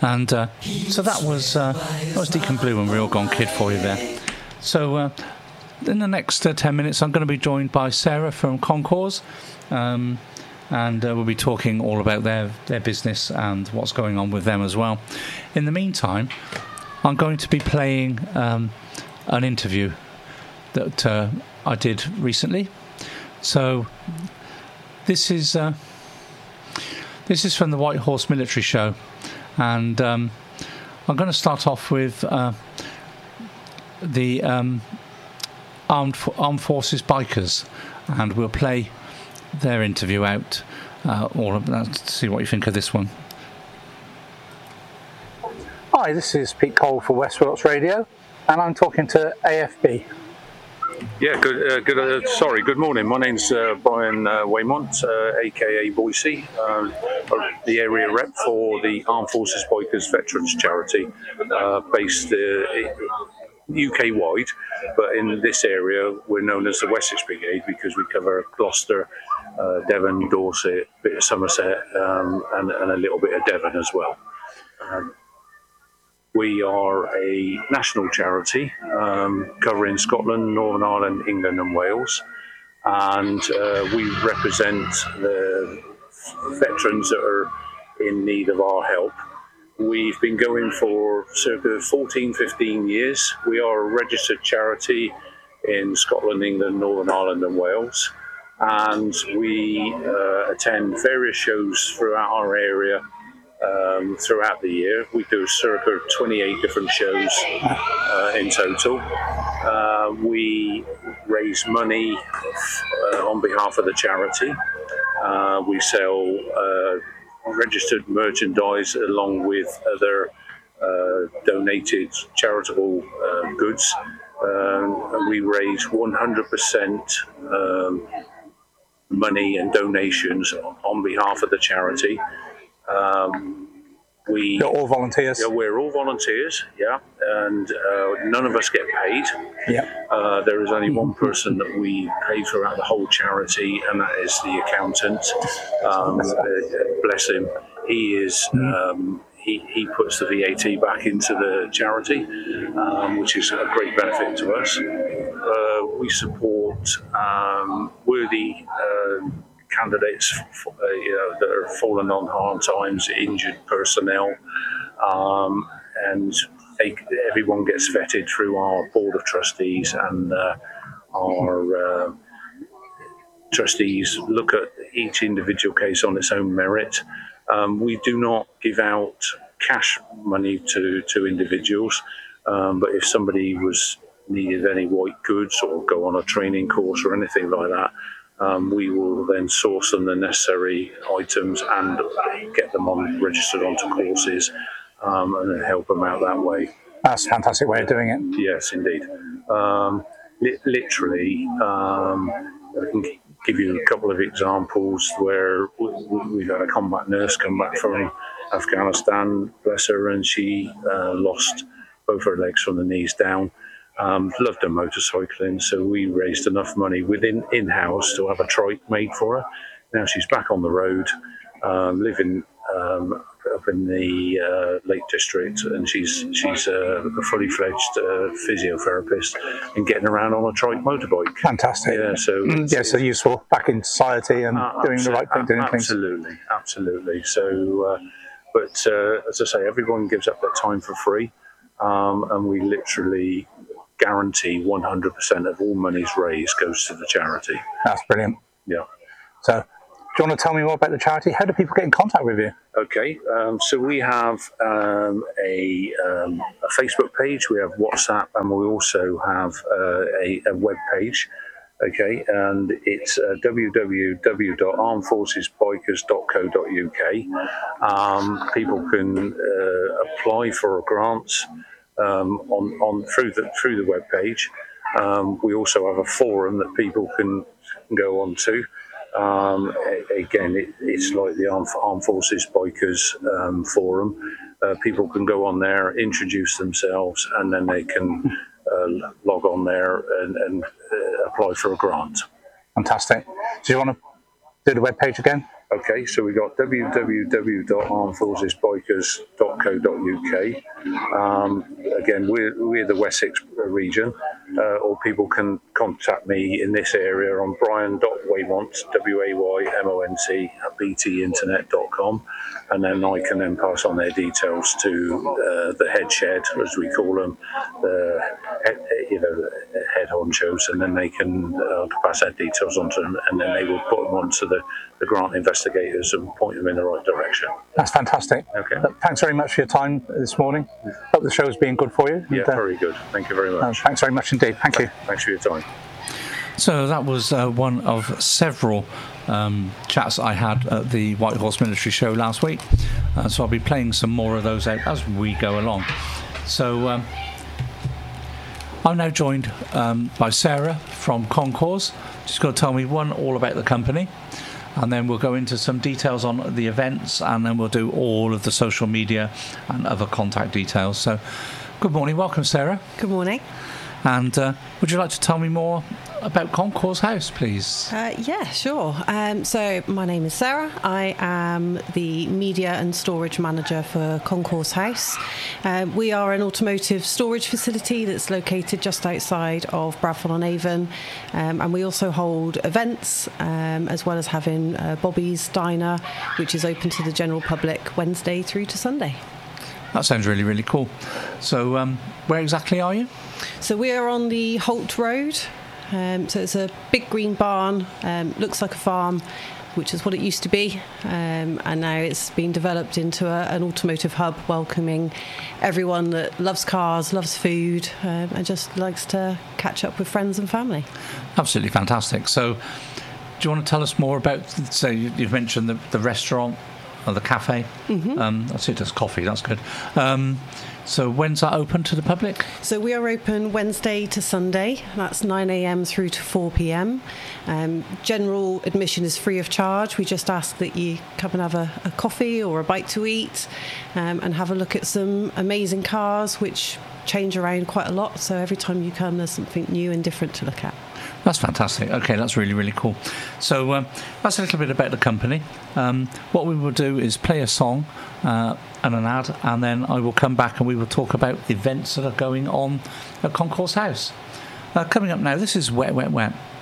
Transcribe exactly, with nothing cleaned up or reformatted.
And uh, so that was uh, that was Deacon Blue and Real Gone Kid for you there. So uh, in the next uh, ten minutes, I'm going to be joined by Sarah from Concours, um, and uh, we'll be talking all about their, their business and what's going on with them as well. In the meantime, I'm going to be playing um, an interview that uh, I did recently. So this is uh, this is from the White Horse Military Show, and um, I'm going to start off with uh, the um, Armed Armed Forces Bikers, and we'll play their interview out. Uh, all of that. See what you think of this one. Hi, this is Pete Cole for Westworks Radio, and I'm talking to A F B. Yeah, good. Uh, good. Uh, sorry. Good morning. My name's uh, Brian uh, Waymont, uh, aka Boise, uh, the area rep for the Armed Forces Bikers Veterans Charity, uh, based uh, U K wide, but in this area we're known as the Wessex Brigade because we cover Gloucester, uh, Devon, Dorset, a bit of Somerset, um, and, and a little bit of Devon as well. Um, We are a national charity um, covering Scotland, Northern Ireland, England and Wales, and uh, we represent the veterans that are in need of our help. We've been going for circa fourteen, fifteen years. We are a registered charity in Scotland, England, Northern Ireland and Wales, and we uh, attend various shows throughout our area. Um, throughout the year, we do circa twenty-eight different shows uh, in total. Uh, we raise money uh, on behalf of the charity. Uh, we sell uh, registered merchandise along with other uh, donated charitable uh, goods. Um, and we raise one hundred percent um, money and donations on behalf of the charity. Um, we, You're all volunteers? Yeah, we're all volunteers, yeah, and uh, none of us get paid. Yeah. Uh, there is only one person that we pay throughout the whole charity, and that is the accountant. Um, uh, bless him. He is. Um, he, he puts the V A T back into the charity, um, which is a great benefit to us. Uh, we support um, worthy Uh, candidates uh, you know, that are fallen on hard times, injured personnel, um, and they, everyone gets vetted through our board of trustees, and uh, our uh, trustees look at each individual case on its own merit. Um, we do not give out cash money to, to individuals, um, but if somebody was needed any white goods or go on a training course or anything like that, Um, we will then source them the necessary items and get them on registered onto courses, um, and then help them out that way. That's a fantastic way of doing it. Yes, indeed. Um, li- literally, um, I can give you a couple of examples where we- we've had a combat nurse come back from Afghanistan, bless her, and she uh, lost both her legs from the knees down. Um, loved her motorcycling, so we raised enough money within in-house to have a trike made for her. Now she's back on the road, um, living um, up in the uh, Lake District, and she's she's uh, a fully fledged uh, physiotherapist and getting around on a trike motorbike. Fantastic. Yeah, so mm, yeah, so useful back in society and uh, doing the right thing, doing absolutely, things. Absolutely, absolutely. So, uh, but uh, as I say, everyone gives up their time for free, um, and we literally guarantee one hundred percent of all monies raised goes to the charity. That's brilliant. Yeah. So, do you want to tell me more about the charity? How do people get in contact with you? Okay, um, so we have um, a, um, a Facebook page, we have WhatsApp, and we also have uh, a, a web page. Okay, and it's uh, w w w dot armed forces bikers dot co dot u k. Um, people can uh, apply for grants Um, on, on through the through the web page. Um, we also have a forum that people can go on to. Um, again, it, it's like the Armed, Armed Forces Bikers um, forum. Uh, people can go on there, introduce themselves, and then they can uh, log on there and, and uh, apply for a grant. Fantastic. Do you want to do the webpage again. Okay, so we've got w w w dot armed forces bikers dot co dot u k. Um, again, we're, we're the Wessex region, uh, or people can contact me in this area on brian dot waymont, W A Y M O N T, at b t internet dot com, and then I can then pass on their details to uh, the head shed, as we call them, the head, you know, the head honchos, and then they can uh, pass their details on to them, and then they will put them onto the, the grant investigators and point them in the right direction. That's fantastic. Okay. Look, thanks very much for your time this morning. Hope the show's been good for you. Yeah, and, uh, very good. Thank you very much. Uh, thanks very much indeed. Thank you. Thanks for your time. So that was uh, one of several um, chats I had at the White Horse Military Show last week. Uh, so I'll be playing some more of those out as we go along. So um, I'm now joined um, by Sarah from Concours. She's going to tell me, one, all about the company, and then we'll go into some details on the events, and then we'll do all of the social media and other contact details. So good morning. Welcome, Sarah. Good morning. And uh, would you like to tell me more about Concours House, please? Uh, yeah, sure. Um, so my name is Sarah. I am the media and storage manager for Concours House. Uh, we are an automotive storage facility that's located just outside of Bradford-on-Avon, um, and we also hold events, um, as well as having uh, Bobby's Diner, which is open to the general public Wednesday through to Sunday. That sounds really, really cool. So um, where exactly are you? So we are on the Holt Road. Um, so it's a big green barn, um, looks like a farm, which is what it used to be. Um, and now it's been developed into a, an automotive hub, welcoming everyone that loves cars, loves food, um, and just likes to catch up with friends and family. Absolutely fantastic. So do you want to tell us more about, so you've mentioned the, the restaurant or the cafe? Mm-hmm. Um, that's it, that's coffee, that's good. Um, So when's that open to the public? So we are open Wednesday to Sunday. That's nine a.m. through to four p.m. Um, general admission is free of charge. We just ask that you come and have a, a coffee or a bite to eat, um, and have a look at some amazing cars which change around quite a lot. So every time you come, there's something new and different to look at. That's fantastic. Okay, that's really, really cool. So um, that's a little bit about the company. Um, what we will do is play a song uh, and an ad, and then I will come back and we will talk about events that are going on at Concours House. Uh, coming up now, this is Wet, Wet, Wet